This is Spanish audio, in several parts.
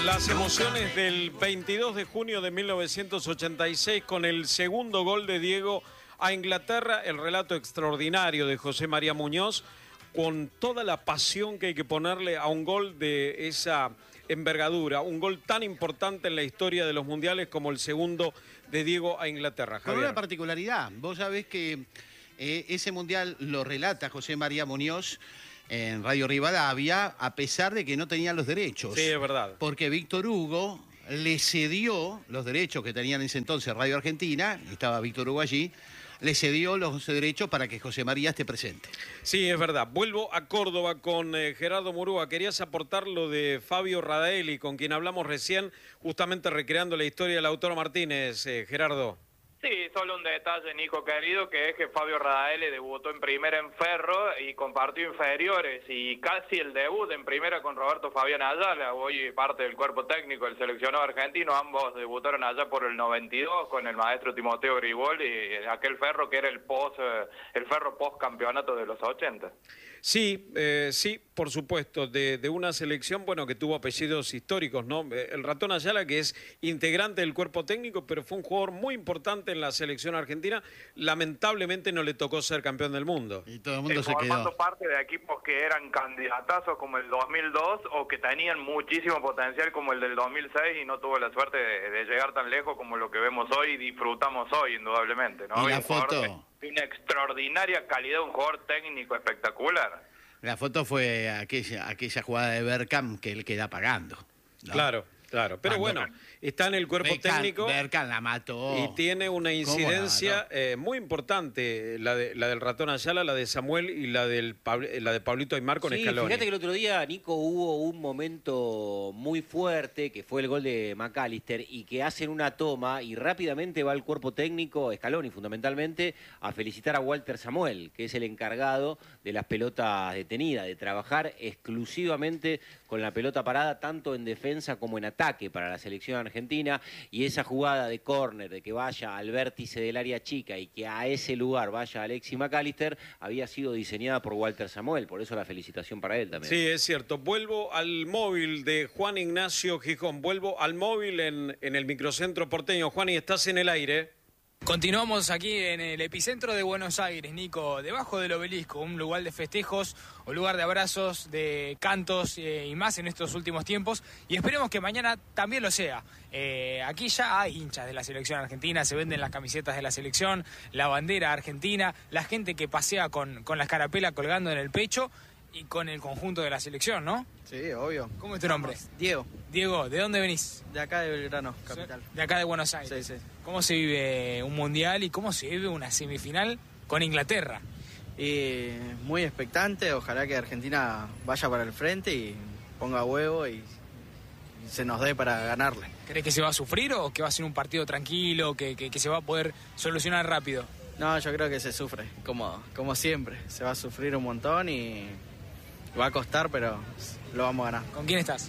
Las emociones del 22 de junio de 1986 con el segundo gol de Diego a Inglaterra, el relato extraordinario de José María Muñoz, con toda la pasión que hay que ponerle a un gol de esa envergadura, un gol tan importante en la historia de los mundiales como el segundo de Diego a Inglaterra. Javier. Con una particularidad, vos sabés que ese mundial lo relata José María Muñoz en Radio Rivadavia, a pesar de que no tenían los derechos. Sí, es verdad. Porque Víctor Hugo le cedió los derechos que tenían en ese entonces Radio Argentina, estaba Víctor Hugo allí, le cedió los derechos para que José María esté presente. Sí, es verdad. Vuelvo a Córdoba con Gerardo Murúa. Querías aportar lo de Fabio Radaelli, con quien hablamos recién, justamente recreando la historia del Lautaro Martínez, Gerardo. Sí, solo un detalle, Nico querido, que es que Fabio Radaelli debutó en primera en Ferro y compartió inferiores y casi el debut en primera con Roberto Fabián Ayala, hoy parte del cuerpo técnico del seleccionado argentino. Ambos debutaron allá por el 92 con el maestro Timoteo Gribol y aquel Ferro que era el Ferro post campeonato de los 80. Sí, sí, por supuesto, de una selección, bueno, que tuvo apellidos históricos, ¿no? El Ratón Ayala, que es integrante del cuerpo técnico, pero fue un jugador muy importante en la selección argentina, lamentablemente no le tocó ser campeón del mundo. Y todo el mundo se formando quedó. parte de equipos que eran candidatazos como el 2002 o que tenían muchísimo potencial como el del 2006 y no tuvo la suerte de llegar tan lejos como lo que vemos hoy y disfrutamos hoy, indudablemente, ¿no? Y la foto... de una extraordinaria calidad, un jugador técnico espectacular. La foto fue aquella jugada de Bergkamp que él queda pagando, ¿no? Claro, claro. Pero bueno, está en el cuerpo técnico. Bergkamp la mató. Y tiene una incidencia muy importante, la del Ratón Ayala, la de Samuel y la de Pablito Aimar con Scaloni. Fíjate que el otro día, Nico, hubo un momento muy fuerte, que fue el gol de McAllister, y que hacen una toma y rápidamente va el cuerpo técnico, Scaloni fundamentalmente, a felicitar a Walter Samuel, que es el encargado de las pelotas detenidas, de trabajar exclusivamente con la pelota parada, tanto en defensa como en ataque para la selección argentina, y esa jugada de córner, de que vaya al vértice del área chica y que a ese lugar vaya Alexis McAllister, había sido diseñada por Walter Samuel, por eso la felicitación para él también. Sí, es cierto. Vuelvo al móvil de Juan Ignacio Gijón, vuelvo al móvil en el microcentro porteño. Juan, y estás en el aire. Continuamos aquí en el epicentro de Buenos Aires, Nico, debajo del obelisco, un lugar de festejos, un lugar de abrazos, de cantos y más en estos últimos tiempos, y esperemos que mañana también lo sea. Aquí ya hay hinchas de la selección argentina, se venden las camisetas de la selección, la bandera argentina, la gente que pasea con la escarapela colgando en el pecho y con el conjunto de la selección, ¿no? Sí, obvio. ¿Cómo es tu nombre? Diego. Diego, ¿de dónde venís? De acá de Belgrano, capital. De acá de Buenos Aires. Sí, sí. ¿Cómo se vive un mundial y cómo se vive una semifinal con Inglaterra? Y muy expectante, ojalá que Argentina vaya para el frente y ponga huevo y se nos dé para ganarle. ¿Crees que se va a sufrir o que va a ser un partido tranquilo, que se va a poder solucionar rápido? No, yo creo que se sufre, como siempre. Se va a sufrir un montón y va a costar, pero lo vamos a ganar. ¿Con quién estás?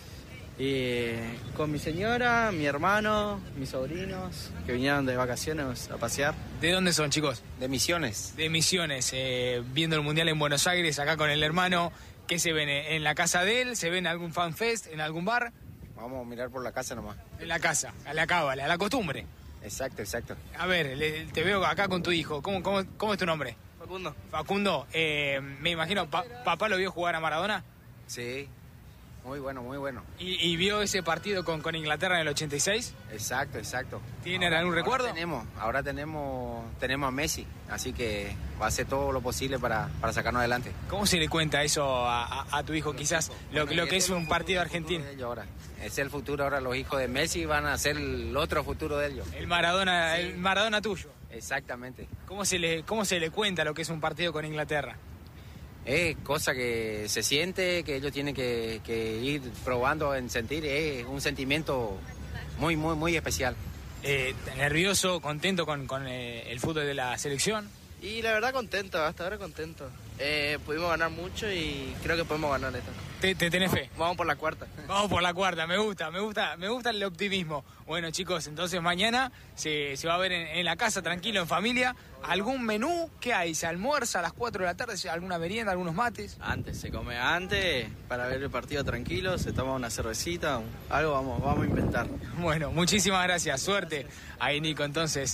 Y con mi señora, mi hermano, mis sobrinos, que vinieron de vacaciones a pasear. ¿De dónde son, chicos? De Misiones. De Misiones, viendo el Mundial en Buenos Aires, acá con el hermano. ¿Qué se ven? ¿En la casa de él? ¿Se ven en algún fanfest? ¿En algún bar? Vamos a mirar por la casa nomás. En la casa, a la cábala, a la costumbre. Exacto, exacto. A ver, te veo acá con tu hijo. ¿Cómo es tu nombre? Facundo. Facundo, me imagino, ¿papá lo vio jugar a Maradona? Sí, muy bueno, muy bueno. ¿Y vio ese partido con Inglaterra en el 86? Exacto, exacto. ¿Tienen algún recuerdo? Ahora tenemos a Messi, así que va a hacer todo lo posible para sacarnos adelante. ¿Cómo se le cuenta eso a tu hijo, quizás, lo que es un partido argentino? Ahora. Es el futuro, ahora los hijos de Messi van a ser el otro futuro de ellos. El Maradona tuyo. Exactamente. ¿Cómo se le cuenta lo que es un partido con Inglaterra? Es cosa que se siente, que ellos tienen que ir probando en sentir, es un sentimiento muy, muy, muy especial. ¿Nervioso, contento con el fútbol de la selección? Y la verdad contento, hasta ahora contento. Pudimos ganar mucho y creo que podemos ganar esto. ¿Te tenés fe? Vamos por la cuarta. Vamos por la cuarta, me gusta el optimismo. Bueno, chicos, entonces mañana se va a ver en la casa, tranquilo, en familia, ¿Algún menú? ¿Qué hay? ¿Se almuerza a las 4 de la tarde? ¿Alguna merienda? ¿Algunos mates? Antes, se come antes, para ver el partido tranquilo, se toma una cervecita, algo vamos a inventar. Bueno, muchísimas gracias, suerte. Ahí, Nico, entonces,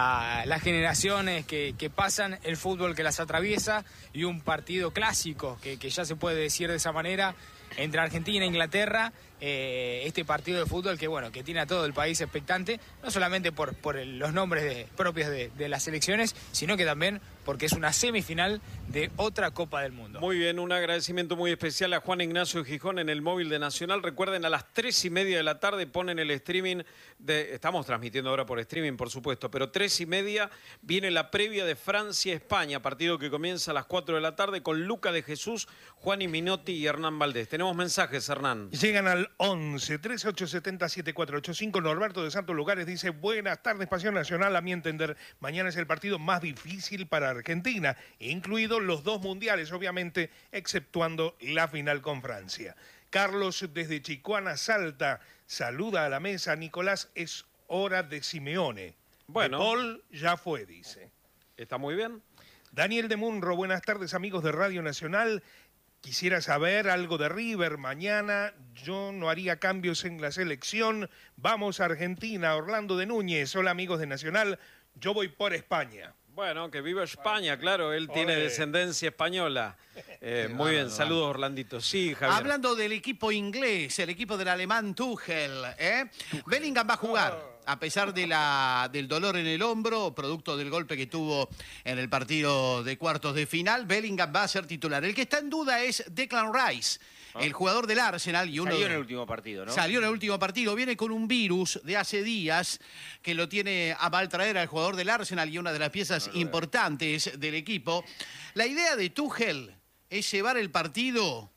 las generaciones que pasan, el fútbol que las atraviesa y un partido clásico, que ya se puede decir de esa manera, entre Argentina e Inglaterra, este partido de fútbol que tiene a todo el país expectante, no solamente por los nombres propios de las selecciones, sino que también porque es una semifinal de otra Copa del Mundo. Muy bien, un agradecimiento muy especial a Juan Ignacio Gijón en el móvil de Nacional. Recuerden, a las 3:30 de la tarde ponen el streaming, estamos transmitiendo ahora por streaming, por supuesto, pero 3:30 viene la previa de Francia-España, partido que comienza a las 4 de la tarde con Luca de Jesús, Juan Minotti y Hernán Valdés. Tenemos mensajes, Hernán. Llegan al 11 3870 7485. Norberto de Santos Lugares dice: buenas tardes, Pasión Nacional. A mi entender, mañana es el partido más difícil para Argentina, incluidos los 2 mundiales, obviamente, exceptuando la final con Francia. Carlos desde Chicuana, Salta, saluda a la mesa. Nicolás, es hora de Simeone. Bueno. De Paul ya fue, dice. Está muy bien. Daniel de Munro, buenas tardes, amigos de Radio Nacional. Quisiera saber algo de River mañana. Yo no haría cambios en la selección. Vamos a Argentina. Orlando de Núñez. Hola, amigos de Nacional. Yo voy por España. Bueno, que viva España, claro. Él tiene descendencia española. Muy bien, saludos, Orlandito. Sí, Javier. Hablando del equipo inglés, el equipo del alemán Tuchel, Bellingham va a jugar. A pesar del dolor en el hombro, producto del golpe que tuvo en el partido de cuartos de final, Bellingham va a ser titular. El que está en duda es Declan Rice, el jugador del Arsenal. Salió en el último partido, ¿no? Salió en el último partido. Viene con un virus de hace días que lo tiene a mal traer al jugador del Arsenal y una de las piezas importantes del equipo. La idea de Tuchel es llevar el partido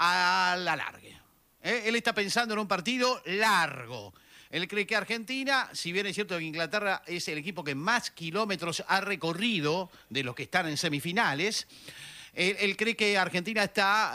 a la larga. Él está pensando en un partido largo. Él cree que Argentina, si bien es cierto que Inglaterra es el equipo que más kilómetros ha recorrido de los que están en semifinales, él cree que Argentina está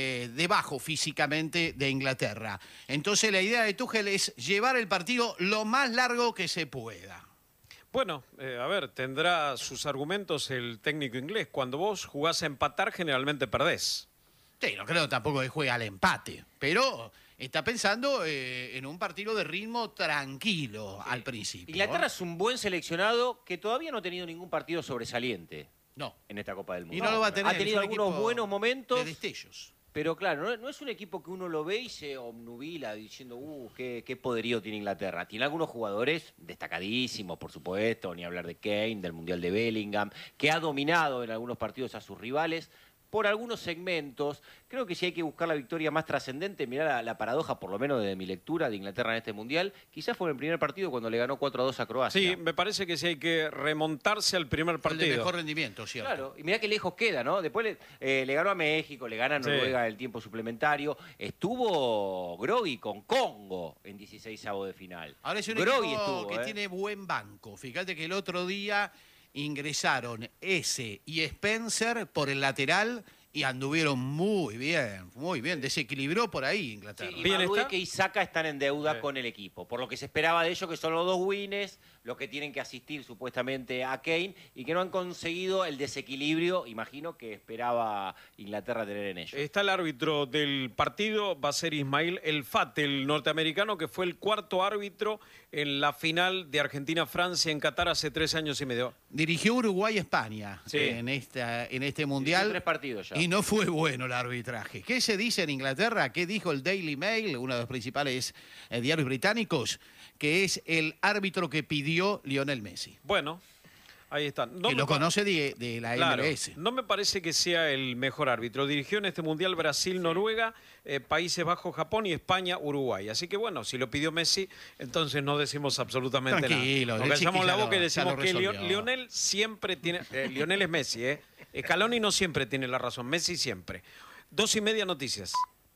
debajo físicamente de Inglaterra. Entonces la idea de Tuchel es llevar el partido lo más largo que se pueda. Bueno, a ver, tendrá sus argumentos el técnico inglés. Cuando vos jugás a empatar, generalmente perdés. Sí, no creo tampoco que juegue al empate, pero está pensando en un partido de ritmo tranquilo al principio. Inglaterra es un buen seleccionado que todavía no ha tenido ningún partido sobresaliente. No. En esta Copa del Mundo. Y no lo va a tener. Ha tenido algunos buenos momentos. De destellos. Pero claro, no es un equipo que uno lo ve y se obnubila diciendo, qué poderío tiene Inglaterra. Tiene algunos jugadores destacadísimos, por supuesto, ni hablar de Kane, del Mundial de Bellingham, que ha dominado en algunos partidos a sus rivales. Por algunos segmentos, creo que si hay que buscar la victoria más trascendente, mirá la paradoja, por lo menos desde mi lectura, de Inglaterra en este Mundial, quizás fue en el primer partido cuando le ganó 4-2 a Croacia. Sí, me parece que sí hay que remontarse al primer partido. El de mejor rendimiento, ¿cierto? Claro, y mirá qué lejos queda, ¿no? Después le ganó a México, le gana a Noruega el tiempo suplementario. Estuvo groggy con Congo en 16avos de final. Ahora es un groggy equipo que tiene buen banco. Fíjate que el otro día ingresaron Eze y Spencer por el lateral y anduvieron muy bien, desequilibró por ahí Inglaterra. Sí, y Madueke y Saka están en deuda con el equipo, por lo que se esperaba de ellos, que son los 2 winners, los que tienen que asistir supuestamente a Kane, y que no han conseguido el desequilibrio, imagino, que esperaba Inglaterra tener en ellos. Está el árbitro del partido, va a ser Ismail El Fat, el norteamericano, que fue el 4º árbitro en la final de Argentina-Francia en Qatar hace 3 años y medio. Dirigió Uruguay-España en este Mundial. Sí, 3 partidos ya. Y no fue bueno el arbitraje. ¿Qué se dice en Inglaterra? ¿Qué dijo el Daily Mail, uno de los principales diarios británicos? Que es el árbitro que pidió Lionel Messi. Bueno, ahí está. Que lo conoce de la MLS. No me parece que sea el mejor árbitro. Dirigió en este Mundial Brasil, Noruega, Países Bajos, Japón y España, Uruguay. Así que bueno, si lo pidió Messi, entonces no decimos absolutamente nada. Nos callamos la boca y decimos que Lionel siempre tiene... Lionel es Messi, Scaloni no siempre tiene la razón, Messi siempre. 2:30 noticias.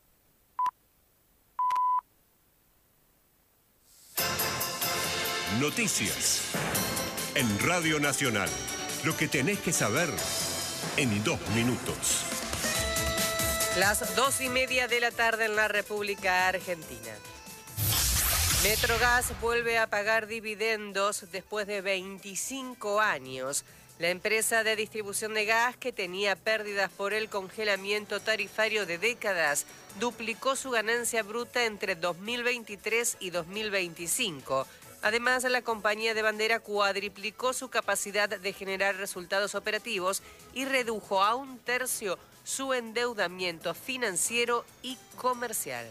Noticias en Radio Nacional. Lo que tenés que saber en 2 minutos. Las 2:30 de la tarde en la República Argentina. Metrogas vuelve a pagar dividendos después de 25 años. La empresa de distribución de gas, que tenía pérdidas por el congelamiento tarifario de décadas, duplicó su ganancia bruta entre 2023 y 2025. Además, la compañía de bandera cuadriplicó su capacidad de generar resultados operativos y redujo a 1/3 su endeudamiento financiero y comercial.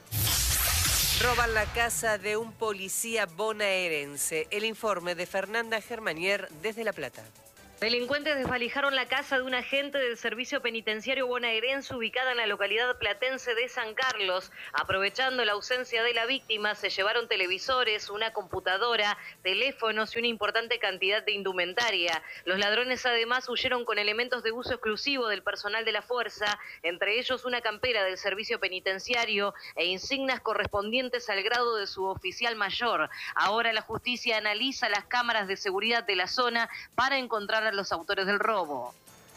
Roban la casa de un policía bonaerense. El informe de Fernanda Germanier desde La Plata. Delincuentes desvalijaron la casa de un agente del servicio penitenciario bonaerense ubicada en la localidad platense de San Carlos. Aprovechando la ausencia de la víctima, se llevaron televisores, una computadora, teléfonos y una importante cantidad de indumentaria. Los ladrones además huyeron con elementos de uso exclusivo del personal de la fuerza, entre ellos una campera del servicio penitenciario e insignias correspondientes al grado de suboficial mayor. Ahora la justicia analiza las cámaras de seguridad de la zona para encontrar a los autores del robo.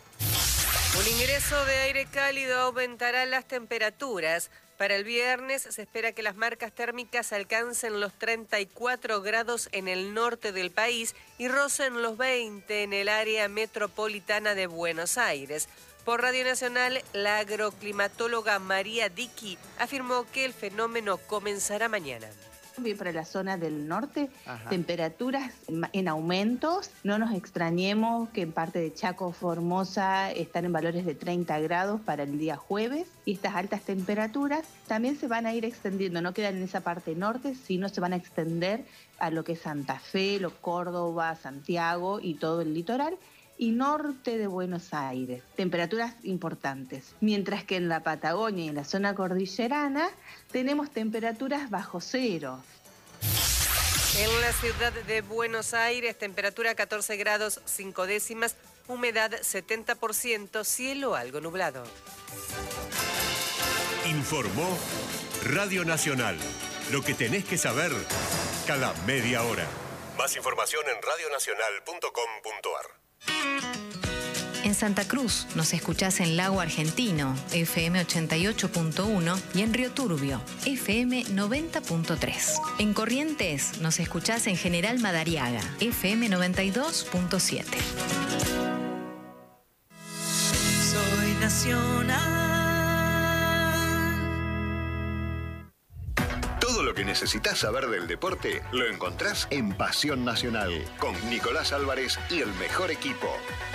Un ingreso de aire cálido aumentará las temperaturas. Para el viernes se espera que las marcas térmicas alcancen los 34 grados en el norte del país y rocen los 20 en el área metropolitana de Buenos Aires. Por Radio Nacional, la agroclimatóloga María Diqui afirmó que el fenómeno comenzará mañana. Para la zona del norte, temperaturas en aumentos. No nos extrañemos que en parte de Chaco, Formosa, están en valores de 30 grados para el día jueves. Y estas altas temperaturas también se van a ir extendiendo, no quedan en esa parte norte, sino se van a extender a lo que es Santa Fe, Córdoba, Santiago y todo el litoral. Y norte de Buenos Aires, temperaturas importantes. Mientras que en la Patagonia y en la zona cordillerana tenemos temperaturas bajo cero. En la ciudad de Buenos Aires, temperatura 14 grados 5 décimas, humedad 70%, cielo algo nublado. Informó Radio Nacional. Lo que tenés que saber cada media hora. Más información en radionacional.com.ar. En Santa Cruz nos escuchás en Lago Argentino, FM 88.1 y en Río Turbio, FM 90.3. En Corrientes nos escuchás en General Madariaga, FM 92.7. Soy nacional. Todo lo que necesitas saber del deporte lo encontrás en Pasión Nacional, con Nicolás Álvarez y el mejor equipo.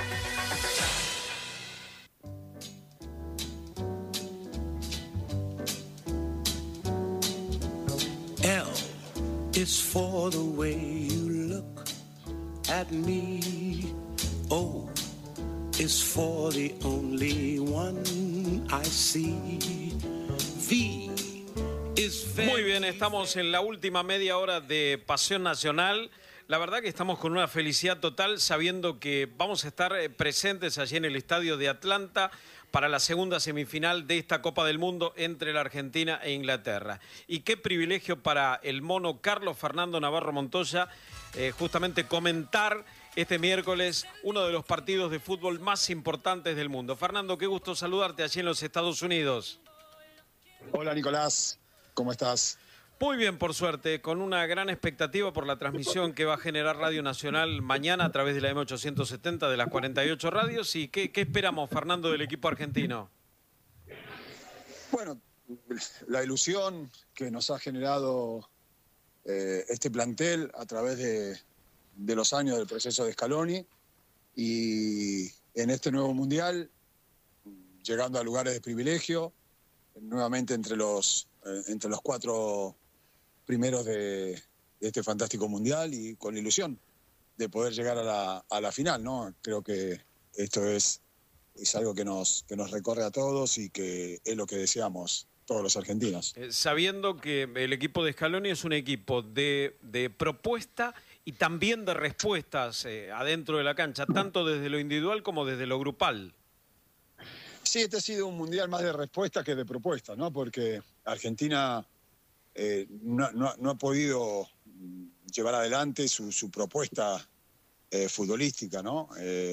L is for the way you look at me. O is for the only one I see. V. Muy bien, estamos en la última media hora de Pasión Nacional. La verdad que estamos con una felicidad total sabiendo que vamos a estar presentes allí en el estadio de Atlanta para la segunda semifinal de esta Copa del Mundo entre la Argentina e Inglaterra. Y qué privilegio para el mono Carlos Fernando Navarro Montoya justamente comentar este miércoles uno de los partidos de fútbol más importantes del mundo. Fernando, qué gusto saludarte allí en los Estados Unidos. Hola Nicolás. ¿Cómo estás? Muy bien, por suerte, con una gran expectativa por la transmisión que va a generar Radio Nacional mañana a través de la M870 de las 48 radios. ¿Y qué esperamos, Fernando, del equipo argentino? Bueno, la ilusión que nos ha generado este plantel a través de los años del proceso de Scaloni y en este nuevo Mundial, llegando a lugares de privilegio, nuevamente entre los 4 primeros de este fantástico mundial y con la ilusión de poder llegar a la final, ¿no? Creo que esto es algo que nos recorre a todos y que es lo que deseamos todos los argentinos. Sabiendo que el equipo de Scaloni es un equipo de propuesta y también de respuestas adentro de la cancha, tanto desde lo individual como desde lo grupal. Sí, este ha sido un mundial más de respuesta que de propuesta, ¿no? Porque Argentina no ha podido llevar adelante su propuesta futbolística, ¿no?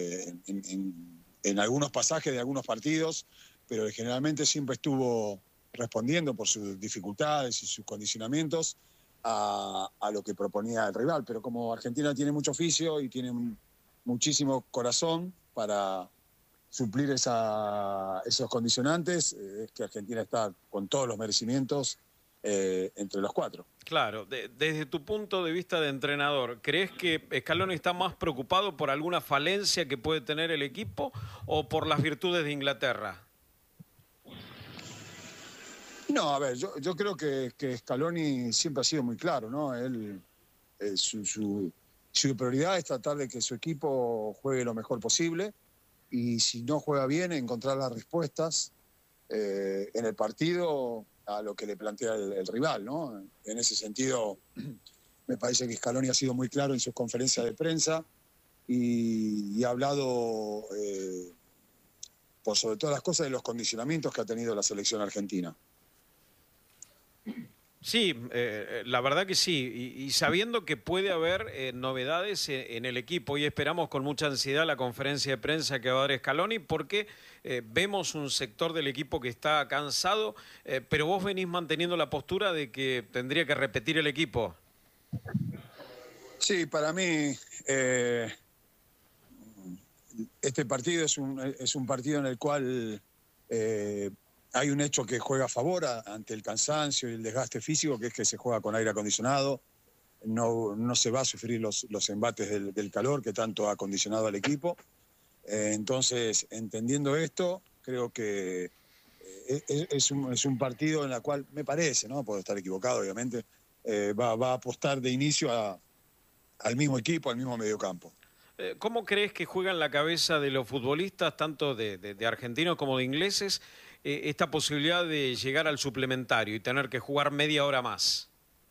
En algunos pasajes de algunos partidos, pero generalmente siempre estuvo respondiendo por sus dificultades y sus condicionamientos a lo que proponía el rival. Pero como Argentina tiene mucho oficio y tiene muchísimo corazón para suplir esos condicionantes, es que Argentina está con todos los merecimientos entre los 4. Claro, desde tu punto de vista de entrenador, ¿crees que Scaloni está más preocupado por alguna falencia que puede tener el equipo o por las virtudes de Inglaterra? No, a ver, yo creo que Scaloni siempre ha sido muy claro, ¿no? Él, su prioridad es tratar de que su equipo juegue lo mejor posible y si no juega bien, encontrar las respuestas en el partido a lo que le plantea el rival, ¿no? En ese sentido, me parece que Scaloni ha sido muy claro en sus conferencias de prensa y ha hablado, por sobre todas las cosas, de los condicionamientos que ha tenido la selección argentina. Sí, la verdad que sí, y sabiendo que puede haber novedades en el equipo y esperamos con mucha ansiedad la conferencia de prensa que va a dar Scaloni porque vemos un sector del equipo que está cansado, pero vos venís manteniendo la postura de que tendría que repetir el equipo. Sí, para mí este partido es un partido en el cual hay un hecho que juega a favor ante el cansancio y el desgaste físico, que es que se juega con aire acondicionado. No se va a sufrir los embates del calor que tanto ha acondicionado al equipo. Entonces, entendiendo esto, creo que es un partido en el cual, me parece, ¿no? Puedo estar equivocado, obviamente, va a apostar de inicio al mismo equipo, al mismo mediocampo. ¿Cómo crees que juega en la cabeza de los futbolistas, tanto de argentinos como de ingleses, esta posibilidad de llegar al suplementario y tener que jugar media hora más?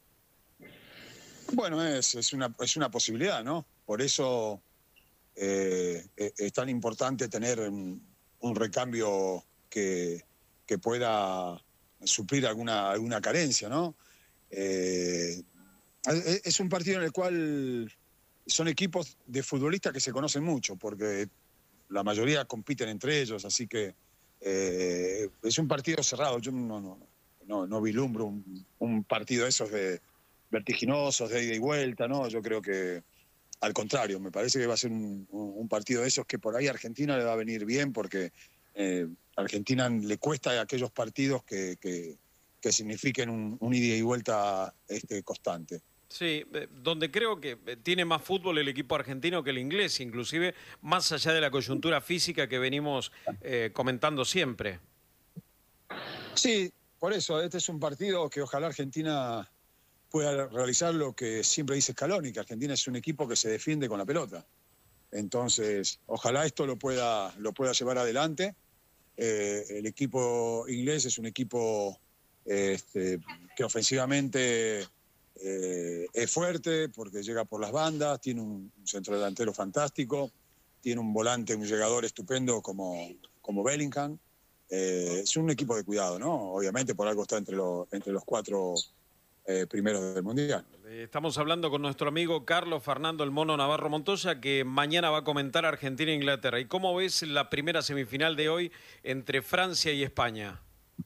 Bueno, es una posibilidad, ¿no? Por eso es tan importante tener un recambio que pueda suplir alguna carencia, ¿no? Es un partido en el cual son equipos de futbolistas que se conocen mucho, porque la mayoría compiten entre ellos, así que es un partido cerrado. Yo no vislumbro un partido de esos de vertiginosos, de ida y vuelta, ¿no? Yo creo que, al contrario, me parece que va a ser un partido de esos que por ahí a Argentina le va a venir bien, porque a Argentina le cuesta aquellos partidos que signifiquen un ida y vuelta constante. Sí, donde creo que tiene más fútbol el equipo argentino que el inglés, inclusive más allá de la coyuntura física que venimos comentando siempre. Sí, por eso, este es un partido que ojalá Argentina pueda realizar lo que siempre dice Scaloni, que Argentina es un equipo que se defiende con la pelota. Entonces, ojalá esto lo pueda llevar adelante. El equipo inglés es un equipo que ofensivamente es fuerte porque llega por las bandas, tiene un centrodelantero fantástico, tiene un volante, un llegador estupendo como Bellingham. Es un equipo de cuidado, ¿no? Obviamente por algo está entre los 4 primeros del Mundial. Estamos hablando con nuestro amigo Carlos Fernando El Mono Navarro Montoya, que mañana va a comentar Argentina e Inglaterra. ¿Y cómo ves la primera semifinal de hoy entre Francia y España?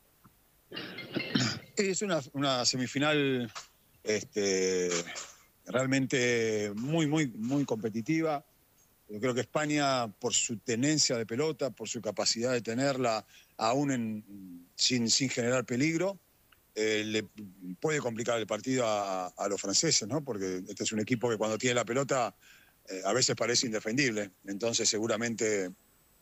Es una semifinal realmente muy competitiva. Yo creo que España, por su tenencia de pelota, por su capacidad de tenerla aún sin generar peligro, le puede complicar el partido a los franceses, ¿no? Porque este es un equipo que cuando tiene la pelota a veces parece indefendible. Entonces seguramente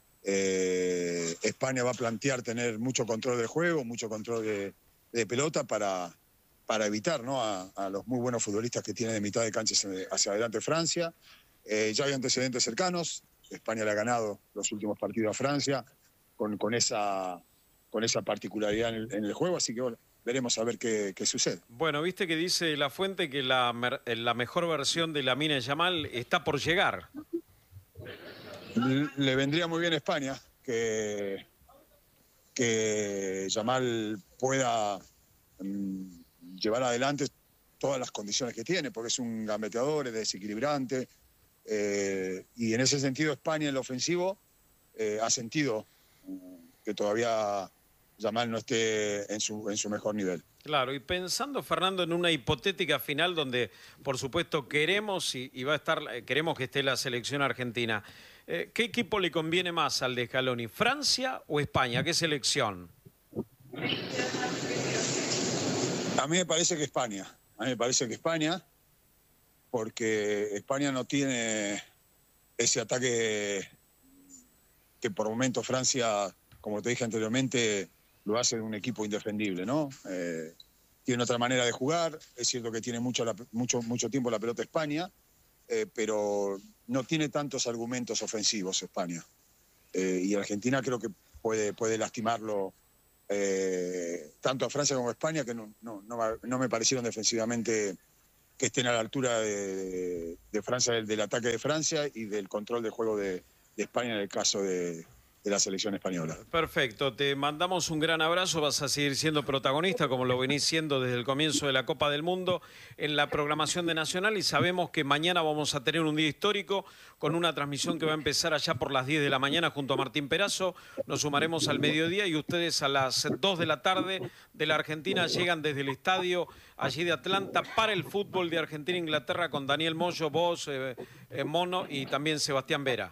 España va a plantear tener mucho control del juego, mucho control de pelota para evitar, ¿no? a los muy buenos futbolistas que tiene de mitad de cancha hacia adelante Francia. Ya hay antecedentes cercanos. España le ha ganado los últimos partidos a Francia con esa particularidad en el juego, así que bueno, veremos a ver qué sucede. Bueno, viste que dice La Fuente que la mejor versión de Lamine Yamal está por llegar. Le vendría muy bien a España que Yamal pueda llevar adelante todas las condiciones que tiene, porque es un gambeteador, es desequilibrante, y en ese sentido España en lo ofensivo ha sentido que todavía Yamal no esté en su mejor nivel. Claro, y pensando, Fernando, en una hipotética final donde, por supuesto, queremos queremos que esté la selección argentina. ¿Qué equipo le conviene más al de Scaloni? ¿Francia o España? ¿Qué selección? A mí me parece que España. Porque España no tiene ese ataque que por momentos Francia, como te dije anteriormente, lo hace de un equipo indefendible, ¿no? Tiene otra manera de jugar, es cierto que tiene mucho tiempo la pelota España, pero no tiene tantos argumentos ofensivos España. Y Argentina creo que puede lastimarlo tanto a Francia como a España, que no me parecieron defensivamente que estén a la altura de Francia, del ataque de Francia y del control de juego de España en el caso de la selección española. Perfecto, te mandamos un gran abrazo, vas a seguir siendo protagonista como lo venís siendo desde el comienzo de la Copa del Mundo en la programación de Nacional y sabemos que mañana vamos a tener un día histórico con una transmisión que va a empezar allá por las 10 de la mañana junto a Martín Perazo, nos sumaremos al mediodía y ustedes a las 2 de la tarde de la Argentina llegan desde el estadio allí de Atlanta para el fútbol de Argentina-Inglaterra con Daniel Moyo, vos, Mono y también Sebastián Vera.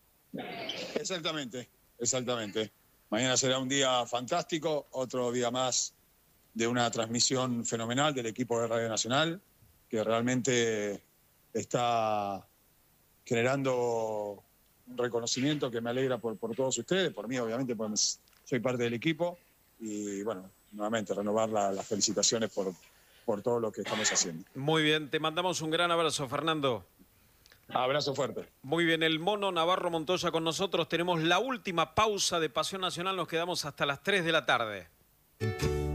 Exactamente. Mañana será un día fantástico, otro día más de una transmisión fenomenal del equipo de Radio Nacional, que realmente está generando un reconocimiento que me alegra por todos ustedes, por mí obviamente, porque soy parte del equipo, y bueno, nuevamente renovar las felicitaciones por todo lo que estamos haciendo. Muy bien, te mandamos un gran abrazo, Fernando. Abrazo fuerte. Muy bien, el Mono Navarro Montoya con nosotros. Tenemos la última pausa de Pasión Nacional. Nos quedamos hasta las 3 de la tarde.